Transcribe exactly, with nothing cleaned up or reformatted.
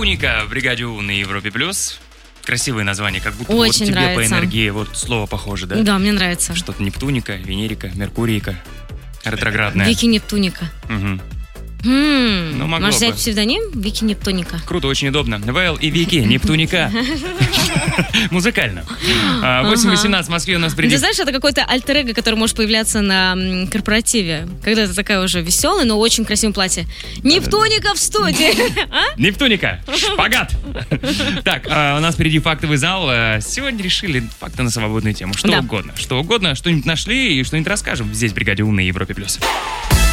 Нептуника в бригаде У на Европе плюс. Красивое название, как будто Очень вот тебе нравится. по энергии вот слово похоже, да? Да, мне нравится. Что-то Нептуника, Венерика, Меркурийка, ретроградная. Вики Нептуника. Угу. М-м, Ну, могло можешь бы. взять псевдоним Вики Нептуника. Круто, очень удобно. Вэл и Вики, Нептуника. Музыкально. восемь восемнадцать в Москве у нас Ты впереди. знаешь, это какой-то альтер-эго, который может появляться на м, корпоративе. Когда ты такая уже веселая, но очень красивом платье. Нептуника в студии. А? Нептуника, шпагат. Так, а, у нас впереди фактовый зал. А, Сегодня решили факты на свободную тему. Что Да. угодно. Что угодно, что-нибудь нашли и что-нибудь расскажем. Здесь в бригаде У на Европе плюс.